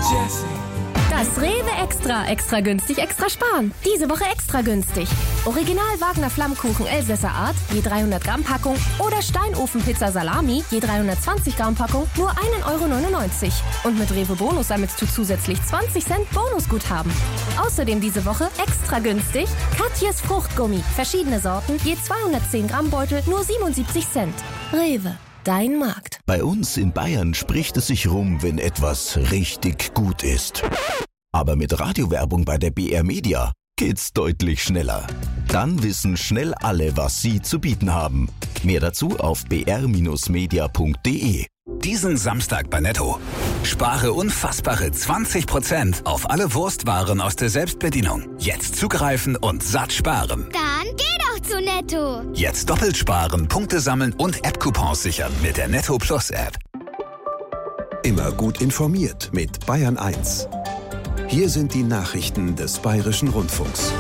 Das Rewe Extra günstig, extra sparen. Diese Woche extra günstig. Original Wagner Flammkuchen Elsässer Art, je 300 Gramm Packung oder Steinofenpizza Salami, je 320 Gramm Packung, nur 1,99 €. Und mit Rewe Bonus sammelst du zusätzlich 20 Cent Bonusguthaben. Außerdem diese Woche extra günstig Katjes Fruchtgummi, verschiedene Sorten, je 210 Gramm Beutel, nur 77 Cent. Rewe. Dein Markt. Bei uns in Bayern spricht es sich rum, wenn etwas richtig gut ist. Aber mit Radiowerbung bei der BR Media geht's deutlich schneller. Dann wissen schnell alle, was sie zu bieten haben. Mehr dazu auf br-media.de. Diesen Samstag bei Netto. Spare unfassbare 20% auf alle Wurstwaren aus der Selbstbedienung. Jetzt zugreifen und satt sparen. Dann geh doch zu Netto. Jetzt doppelt sparen, Punkte sammeln und App-Coupons sichern mit der Netto Plus App. Immer gut informiert mit Bayern 1. Hier sind die Nachrichten des Bayerischen Rundfunks.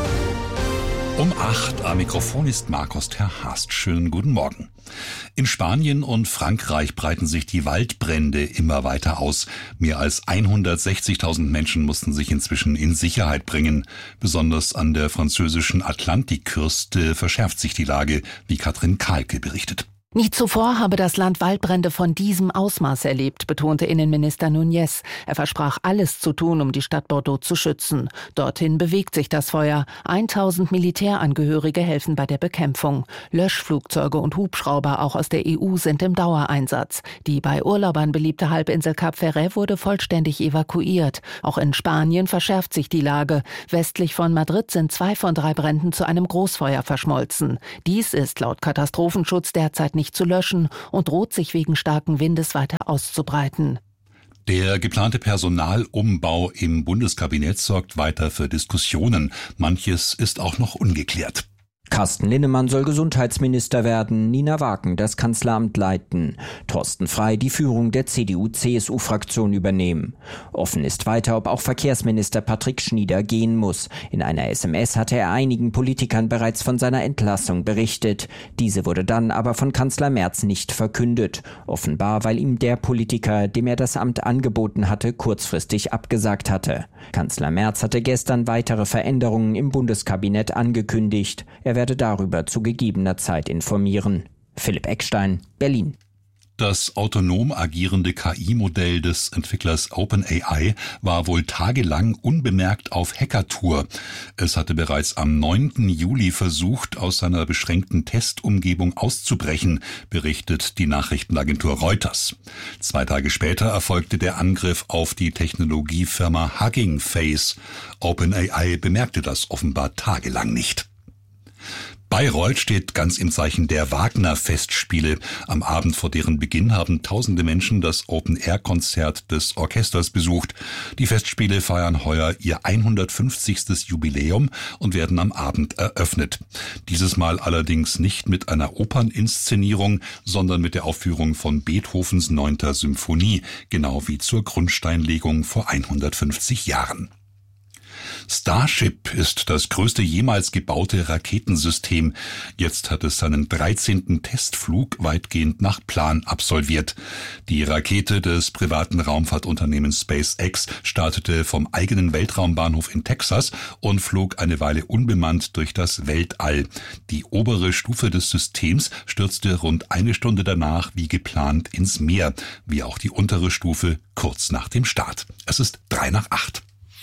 Um 8 am Mikrofon ist Markus Terhast. Schönen guten Morgen. In Spanien und Frankreich breiten sich die Waldbrände immer weiter aus. Mehr als 160.000 Menschen mussten sich inzwischen in Sicherheit bringen. Besonders an der französischen Atlantikküste verschärft sich die Lage, wie Katrin Kahlke berichtet. Nie zuvor habe das Land Waldbrände von diesem Ausmaß erlebt, betonte Innenminister Núñez. Er versprach, alles zu tun, um die Stadt Bordeaux zu schützen. Dorthin bewegt sich das Feuer. 1000 Militärangehörige helfen bei der Bekämpfung. Löschflugzeuge und Hubschrauber auch aus der EU sind im Dauereinsatz. Die bei Urlaubern beliebte Halbinsel Cap Ferret wurde vollständig evakuiert. Auch in Spanien verschärft sich die Lage. Westlich von Madrid sind 2 von 3 Bränden zu einem Großfeuer verschmolzen. Dies ist laut Katastrophenschutz derzeit nicht zu löschen und droht sich wegen starken Windes weiter auszubreiten. Der geplante Personalumbau im Bundeskabinett sorgt weiter für Diskussionen. Manches ist auch noch ungeklärt. Carsten Linnemann soll Gesundheitsminister werden, Nina Wagen das Kanzleramt leiten, Thorsten Frey die Führung der CDU-CSU-Fraktion übernehmen. Offen ist weiter, ob auch Verkehrsminister Patrick Schnieder gehen muss. In einer SMS hatte er einigen Politikern bereits von seiner Entlassung berichtet. Diese wurde dann aber von Kanzler Merz nicht verkündet. Offenbar, weil ihm der Politiker, dem er das Amt angeboten hatte, kurzfristig abgesagt hatte. Kanzler Merz hatte gestern weitere Veränderungen im Bundeskabinett angekündigt. Er werde darüber zu gegebener Zeit informieren. Philipp Eckstein, Berlin. Das autonom agierende KI-Modell des Entwicklers OpenAI war wohl tagelang unbemerkt auf Hackertour. Es hatte bereits am 9. Juli versucht, aus seiner beschränkten Testumgebung auszubrechen, berichtet die Nachrichtenagentur Reuters. 2 Tage später erfolgte der Angriff auf die Technologiefirma Hugging Face. OpenAI bemerkte das offenbar tagelang nicht. Bayreuth steht ganz im Zeichen der Wagner-Festspiele. Am Abend vor deren Beginn haben tausende Menschen das Open-Air-Konzert des Orchesters besucht. Die Festspiele feiern heuer ihr 150. Jubiläum und werden am Abend eröffnet. Dieses Mal allerdings nicht mit einer Operninszenierung, sondern mit der Aufführung von Beethovens 9. Symphonie, genau wie zur Grundsteinlegung vor 150 Jahren. Starship ist das größte jemals gebaute Raketensystem. Jetzt hat es seinen 13. Testflug weitgehend nach Plan absolviert. Die Rakete des privaten Raumfahrtunternehmens SpaceX startete vom eigenen Weltraumbahnhof in Texas und flog eine Weile unbemannt durch das Weltall. Die obere Stufe des Systems stürzte rund 1 Stunde danach wie geplant ins Meer, wie auch die untere Stufe kurz nach dem Start. Es ist 7:55.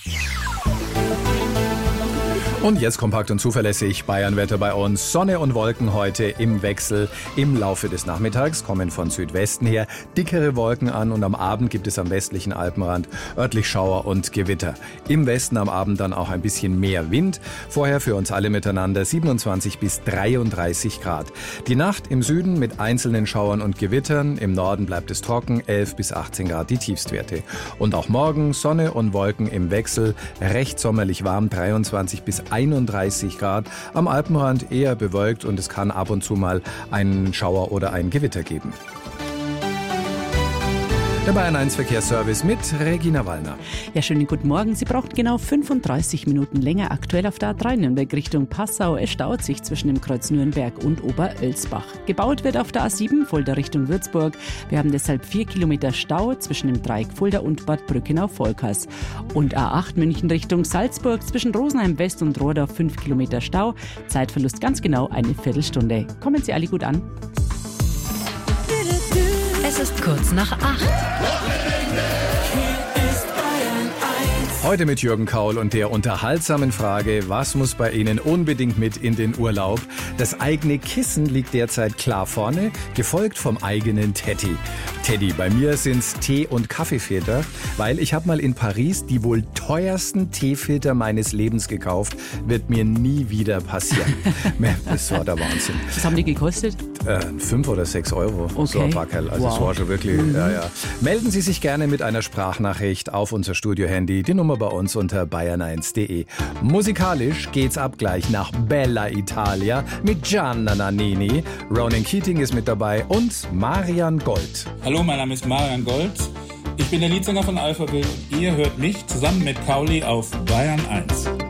Und jetzt kompakt und zuverlässig Bayernwetter bei uns. Sonne und Wolken heute im Wechsel. Im Laufe des Nachmittags kommen von Südwesten her dickere Wolken an und am Abend gibt es am westlichen Alpenrand örtlich Schauer und Gewitter. Im Westen am Abend dann auch ein bisschen mehr Wind. Vorher für uns alle miteinander 27 bis 33 Grad. Die Nacht im Süden mit einzelnen Schauern und Gewittern. Im Norden bleibt es trocken, 11 bis 18 Grad die Tiefstwerte. Und auch morgen Sonne und Wolken im Wechsel. Recht sommerlich warm, 23 bis 31 Grad. Am Alpenrand eher bewölkt und es kann ab und zu mal einen Schauer oder ein Gewitter geben. Der Bayern 1 Verkehrsservice mit Regina Wallner. Ja, schönen guten Morgen. Sie braucht genau 35 Minuten länger aktuell auf der A3 Nürnberg Richtung Passau. Es staut sich zwischen dem Kreuz Nürnberg und Oberölsbach. Gebaut wird auf der A7 Fulda Richtung Würzburg. Wir haben deshalb 4 Kilometer Stau zwischen dem Dreieck Fulda und Bad Brückenau-Volkers. Und A8 München Richtung Salzburg zwischen Rosenheim West und Rohrdorf 5 Kilometer Stau. Zeitverlust ganz genau eine Viertelstunde. Kommen Sie alle gut an. Es ist kurz nach 8. Heute mit Jürgen Kaul und der unterhaltsamen Frage, was muss bei Ihnen unbedingt mit in den Urlaub? Das eigene Kissen liegt derzeit klar vorne, gefolgt vom eigenen Teddy. Teddy, bei mir sind's Tee- und Kaffeefilter, weil ich habe mal in Paris die wohl teuersten Teefilter meines Lebens gekauft. Wird mir nie wieder passieren. Das war der Wahnsinn. Was haben die gekostet? 5 oder 6 Euro. Okay. So ein Backerl. Also es war schon wirklich, ja. Melden Sie sich gerne mit einer Sprachnachricht auf unser Studio-Handy. Die Nummer bei uns unter bayern1.de. Musikalisch geht's ab gleich nach Bella Italia mit Gianna Nannini. Ronan Keating ist mit dabei und Marian Gold. Hallo, mein Name ist Marian Gold. Ich bin der Leadsänger von Alphaville. Ihr hört mich zusammen mit Kauli auf Bayern 1.